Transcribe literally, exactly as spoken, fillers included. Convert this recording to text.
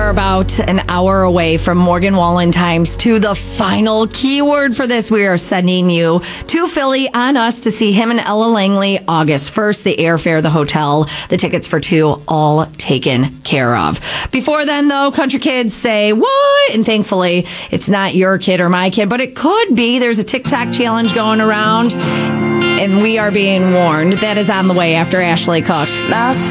are about an hour away from Morgan Wallen Times to the final keyword for this. We are sending you to Philly on us to see him and Ella Langley August first. The airfare, the hotel, the tickets for two, all taken care of. Before then, though, country kids say, what? And thankfully, it's not your kid or my kid, but it could be. There's a TikTok challenge going around, and we are being warned. That is on the way after Ashley Cook. Last